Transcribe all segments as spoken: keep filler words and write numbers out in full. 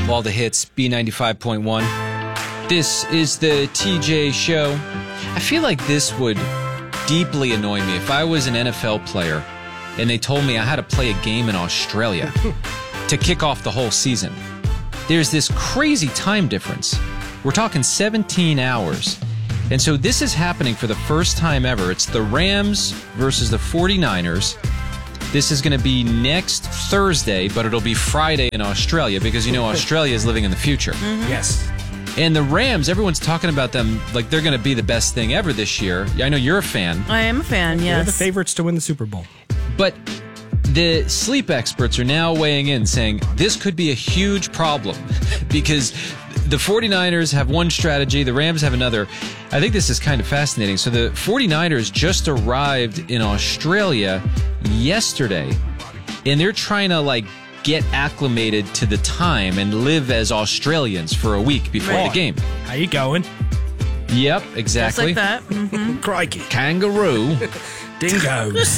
All the hits, B ninety-five point one. This is the T J Show. I feel like this would deeply annoy me if I was an N F L player and they told me I had to play a game in Australia to kick off the whole season. There's this crazy time difference. We're talking seventeen hours. And so this is happening for the first time ever. It's the Rams versus the forty-niners. This is going to be next Thursday, but it'll be Friday in Australia because, you know, Australia is living in the future. Mm-hmm. Yes. And the Rams, everyone's talking about them like they're going to be the best thing ever this year. I know you're a fan. I am a fan, yes. They're the favorites to win the Super Bowl. But the sleep experts are now weighing in saying this could be a huge problem because the forty-niners have one strategy, the Rams have another. I think this is kind of fascinating. So the forty-niners just arrived in Australia yesterday, and they're trying to, like, get acclimated to the time and live as Australians for a week before Right. the game. How you going? Yep, Just exactly. like that. Mm-hmm. Crikey. Kangaroo. Dingoes.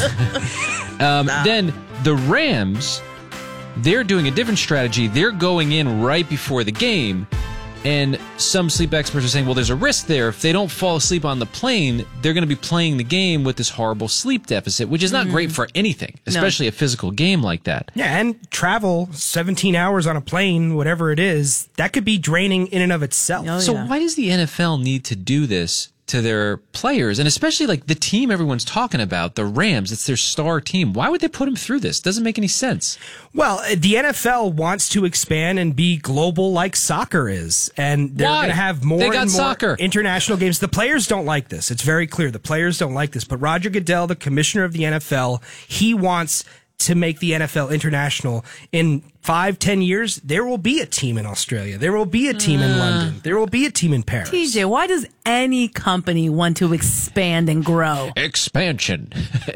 Um, then the Rams, they're doing a different strategy. They're going in right before the game, and some sleep experts are saying, well, there's a risk there. If they don't fall asleep on the plane, they're going to be playing the game with this horrible sleep deficit, which is not great for anything, especially a physical game like that. Yeah, and travel seventeen hours on a plane, whatever it is, that could be draining in and of itself. Oh, So yeah. why does the N F L need to do this to their players, and especially like the team everyone's talking about, the Rams? It's their star team. Why would they put them through this? Doesn't make any sense. Well, the N F L wants to expand and be global like soccer is, and they're Why? going to have more They got and more soccer. international games. The players don't like this. It's very clear. The players don't like this. But Roger Goodell, the commissioner of the N F L, he wants to make the N F L international. In five, ten years, there will be a team in Australia. There will be a team in London. There will be a team in Paris. T J, why does any company want to expand and grow? Expansion.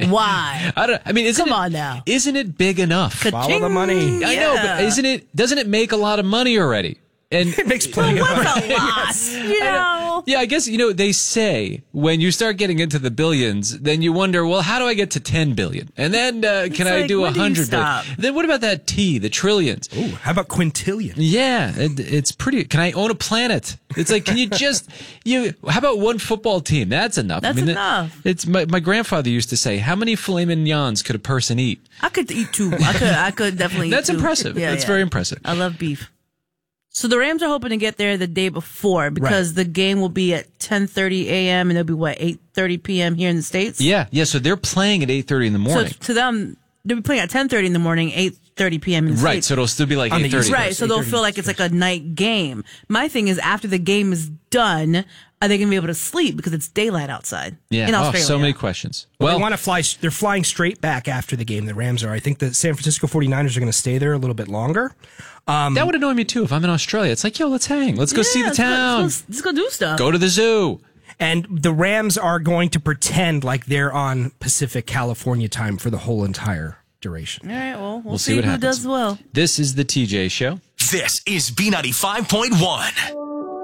Why? I don't. I mean, isn't Come it, on now. Isn't it big enough? Follow the money. I know, but Yeah. isn't it? Doesn't it make a lot of money already? And It makes plenty of money. What's a lot? You know? yeah, I guess, you know, they say when you start getting into the billions, then you wonder, well, how do I get to ten billion? And then uh, can I like, do when a do you hundred billion? stop? Then what about that T, the trillions? Ooh, how about quintillion? Yeah, it, it's pretty. Can I own a planet? It's like, can you just you? How about one football team? That's enough. That's I mean, it- enough. it's my my grandfather used to say, how many filet mignons could a person eat? I could eat two. I could. I could definitely. That's eat two. impressive. Yeah, That's yeah. very impressive. I love beef. So the Rams are hoping to get there the day before because the game will be at ten thirty a.m. and it'll be what eight thirty p.m. here in the States. Yeah, yeah. So they're playing at eight thirty in the So morning. to them, they'll be playing at ten thirty in the morning, eight thirty p.m. in the Right, States. so it'll still be like On the eight thirty. East Right, so they'll feel like it's like a night game. My thing is, after the game is done, are they going to be able to sleep because it's daylight outside Yeah, in oh, Australia? so many questions. Well, Well, they want to fly. They're flying straight back after the game. The Rams are. I think the San Francisco forty-niners are going to stay there a little bit longer. Um, that would annoy me too if I'm in Australia. It's like, yo, let's hang. Let's go see the let's go- town. Let's go, let's go do stuff. Go to the zoo. and the Rams are going to pretend like they're on Pacific California time for the whole entire duration. All right, well, we'll, We'll see see, what who happens. does well. This is the T J Show. This is B ninety-five point one.